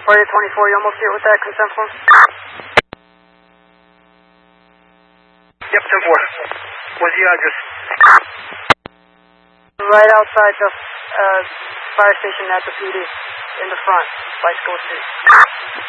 Warrior 24, you almost here with that consent form? Yep, 10-4. What's the address? Right outside the fire station at the PD, in the front, Bicycle Street.